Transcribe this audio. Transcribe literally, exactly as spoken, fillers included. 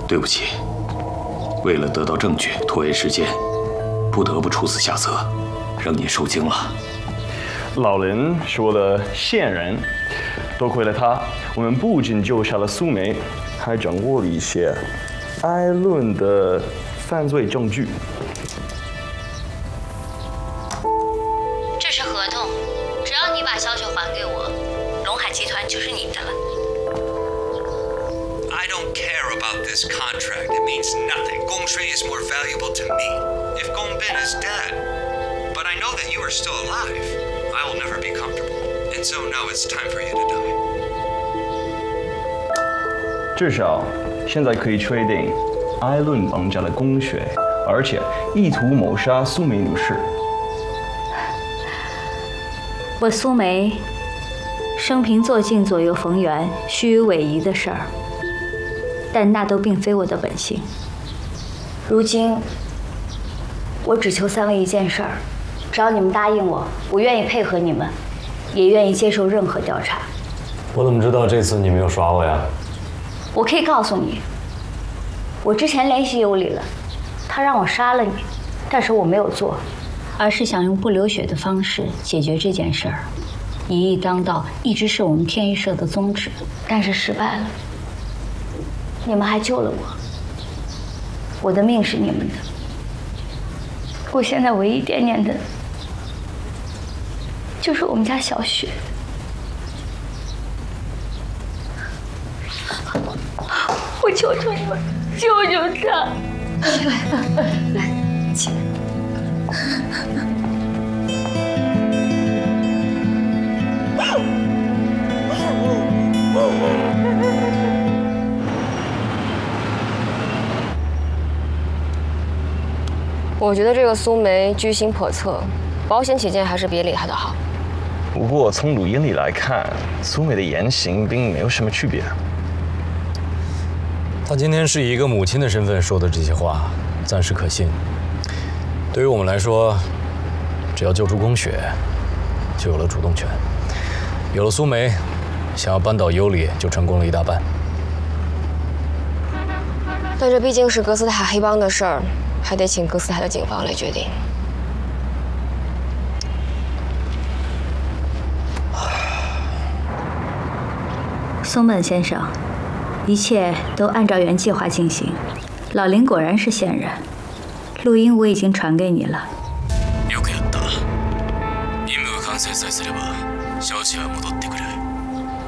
对不起，为了得到证据，拖延时间，不得不出此下策，让您受惊了。 老林是我的线人，多亏了他，我们不仅救下了苏梅，还掌握了一些艾伦的犯罪证据。 这是合同，只要你把小雪还给我，龙海集团就是你的了。 I don't care about this contract. It means nothing. Gong Shui is more valuable to me. If Gong Bin is dead, but I know that you are still alive, I will never be comfortable. And so now it's time for you to die. 至少现在可以确定，艾伦绑架了宫雪，而且意图谋杀苏梅女士。 我苏梅，生平做尽左右逢源、虚伪夷的事儿，但那都并非我的本性。如今，我只求三位一件事儿，只要你们答应我，我愿意配合你们，也愿意接受任何调查。 我怎么知道这次你没有耍我呀？ 我可以告诉你，我之前联系尤里了，他让我杀了你，但是我没有做，而是想用不流血的方式解决这件事儿。以义当道一直是我们天一社的宗旨，但是失败了。你们还救了我，我的命是你们的。我现在唯一惦念的，就是我们家小雪。我求求你们，救救她！来，来，起来。 我觉得这个苏梅居心叵测，保险起见还是别理她的好。 不过从录音里来看，苏梅的言行并没有什么区别。 她今天是以一个母亲的身份说的这些话，暂时可信。对于我们来说，只要救出宫雪，就有了主动权。有了苏梅，想要扳倒尤里就成功了一大半。 但这毕竟是格斯塔黑帮的事儿。还得请哥斯塔的警方来决定。 松本先生，一切都按照原计划进行。老林果然是线人，录音我已经传给你了。 よくやった。任務が完成さえすれば、小智は戻ってくる。